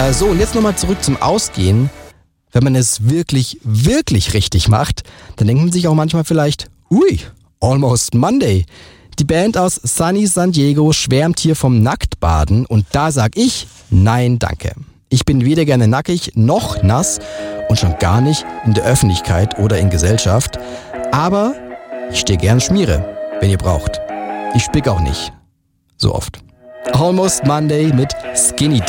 So, und jetzt nochmal zurück zum Ausgehen. Wenn man es wirklich, wirklich richtig macht, dann denkt man sich auch manchmal vielleicht, ui, Almost Monday. Die Band aus Sunny San Diego schwärmt hier vom Nacktbaden und da sag ich, nein, danke. Ich bin weder gerne nackig noch nass und schon gar nicht in der Öffentlichkeit oder in Gesellschaft. Aber ich stehe gern Schmiere, wenn ihr braucht. Ich spick auch nicht so oft. Almost Monday mit Skinny Dipping.